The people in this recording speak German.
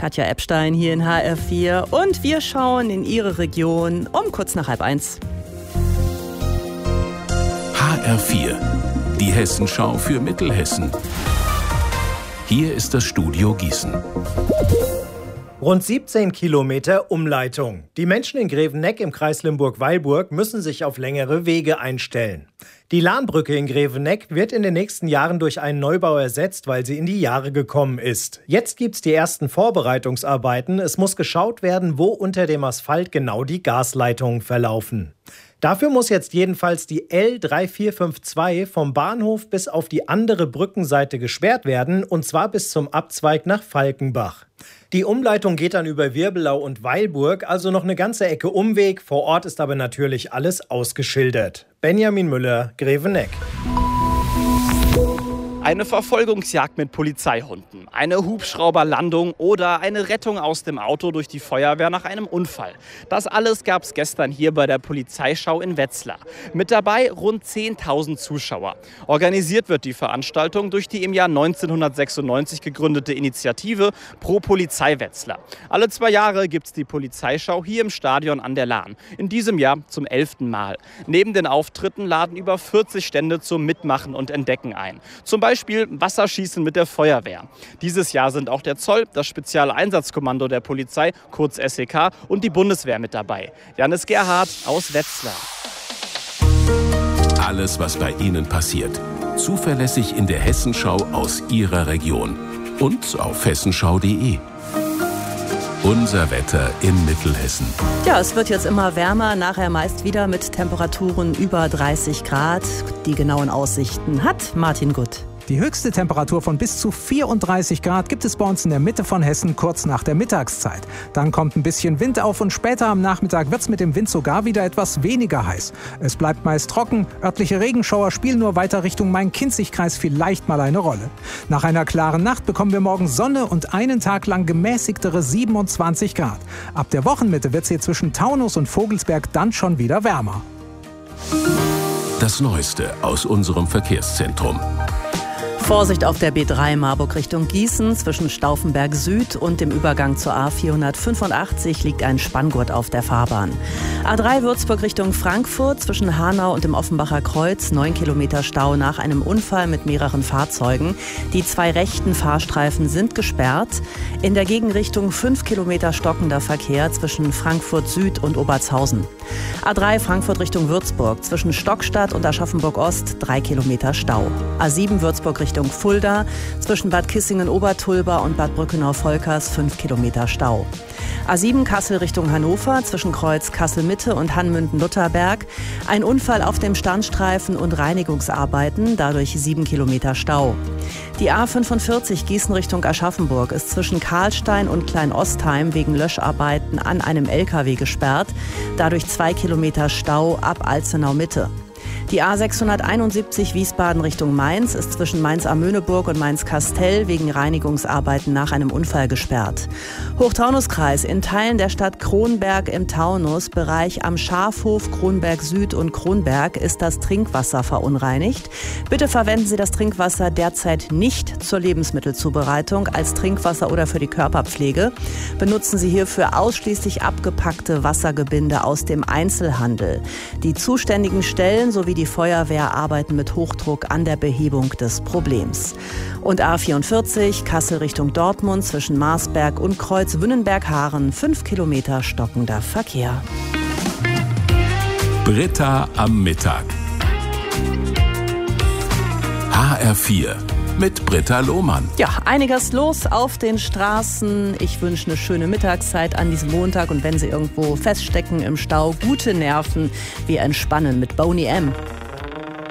Katja Epstein hier in HR4 und wir schauen in Ihre Region um kurz nach 12:30. HR4, die Hessenschau für Mittelhessen. Hier ist das Studio Gießen. Rund 17 Kilometer Umleitung. Die Menschen in Grevenegg im Kreis Limburg-Weilburg müssen sich auf längere Wege einstellen. Die Lahnbrücke in Grevenegg wird in den nächsten Jahren durch einen Neubau ersetzt, weil sie in die Jahre gekommen ist. Jetzt gibt's die ersten Vorbereitungsarbeiten. Es muss geschaut werden, wo unter dem Asphalt genau die Gasleitungen verlaufen. Dafür muss jetzt jedenfalls die L3452 vom Bahnhof bis auf die andere Brückenseite gesperrt werden, und zwar bis zum Abzweig nach Falkenbach. Die Umleitung geht dann über Wirbelau und Weilburg, also noch eine ganze Ecke Umweg. Vor Ort ist aber natürlich alles ausgeschildert. Benjamin Müller, Grevenegg. Eine Verfolgungsjagd mit Polizeihunden, eine Hubschrauberlandung oder eine Rettung aus dem Auto durch die Feuerwehr nach einem Unfall. Das alles gab es gestern hier bei der Polizeischau in Wetzlar. Mit dabei rund 10.000 Zuschauer. Organisiert wird die Veranstaltung durch die im Jahr 1996 gegründete Initiative Pro Polizei Wetzlar. Alle 2 Jahre gibt es die Polizeischau hier im Stadion an der Lahn. In diesem Jahr zum 11. Mal. Neben den Auftritten laden über 40 Stände zum Mitmachen und Entdecken ein. Zum Beispiel Wasserschießen mit der Feuerwehr. Dieses Jahr sind auch der Zoll, das Spezialeinsatzkommando der Polizei, kurz SEK, und die Bundeswehr mit dabei. Janis Gerhardt aus Wetzlar. Alles, was bei Ihnen passiert. Zuverlässig in der Hessenschau aus Ihrer Region. Und auf hessenschau.de. Unser Wetter in Mittelhessen. Ja, es wird jetzt immer wärmer, nachher meist wieder mit Temperaturen über 30 Grad. Die genauen Aussichten hat Martin Gutt. Die höchste Temperatur von bis zu 34 Grad gibt es bei uns in der Mitte von Hessen kurz nach der Mittagszeit. Dann kommt ein bisschen Wind auf und später am Nachmittag wird es mit dem Wind sogar wieder etwas weniger heiß. Es bleibt meist trocken, örtliche Regenschauer spielen nur weiter Richtung Main-Kinzig-Kreis vielleicht mal eine Rolle. Nach einer klaren Nacht bekommen wir morgen Sonne und einen Tag lang gemäßigtere 27 Grad. Ab der Wochenmitte wird es hier zwischen Taunus und Vogelsberg dann schon wieder wärmer. Das Neueste aus unserem Verkehrszentrum. Vorsicht auf der B3 Marburg Richtung Gießen. Zwischen Stauffenberg Süd und dem Übergang zur A485 liegt ein Spanngurt auf der Fahrbahn. A3 Würzburg Richtung Frankfurt. Zwischen Hanau und dem Offenbacher Kreuz 9 Kilometer Stau nach einem Unfall mit mehreren Fahrzeugen. Die 2 rechten Fahrstreifen sind gesperrt. In der Gegenrichtung 5 Kilometer stockender Verkehr zwischen Frankfurt Süd und Obertshausen. A3 Frankfurt Richtung Würzburg. Zwischen Stockstadt und Aschaffenburg Ost 3 Kilometer Stau. A7 Würzburg Richtung Fulda, zwischen Bad Kissingen-Obertulba und Bad Brückenau-Volkers 5 Kilometer Stau. A7 Kassel Richtung Hannover, zwischen Kreuz Kassel-Mitte und Hanmünden-Lutherberg. Ein Unfall auf dem Standstreifen und Reinigungsarbeiten, dadurch 7 Kilometer Stau. Die A45 Gießen Richtung Aschaffenburg ist zwischen Karlstein und Kleinostheim wegen Löscharbeiten an einem LKW gesperrt, dadurch 2 Kilometer Stau ab Alzenau-Mitte. Die A671 Wiesbaden Richtung Mainz ist zwischen Mainz-Amöneburg und Mainz-Kastell wegen Reinigungsarbeiten nach einem Unfall gesperrt. Hochtaunuskreis in Teilen der Stadt Kronberg im Taunus, Bereich am Schafhof, Kronberg Süd und Kronberg, ist das Trinkwasser verunreinigt. Bitte verwenden Sie das Trinkwasser derzeit nicht zur Lebensmittelzubereitung, als Trinkwasser oder für die Körperpflege. Benutzen Sie hierfür ausschließlich abgepackte Wassergebinde aus dem Einzelhandel. Die zuständigen Stellen sowie die Feuerwehr arbeiten mit Hochdruck an der Behebung des Problems. Und A44 Kassel Richtung Dortmund zwischen Marsberg und Kreuz Wünnenberg-Haaren 5 Kilometer stockender Verkehr. Britta am Mittag. HR4 mit Britta Lohmann. Ja, einiges los auf den Straßen. Ich wünsche eine schöne Mittagszeit an diesem Montag. Und wenn Sie irgendwo feststecken im Stau, gute Nerven. Wir entspannen mit Boney M.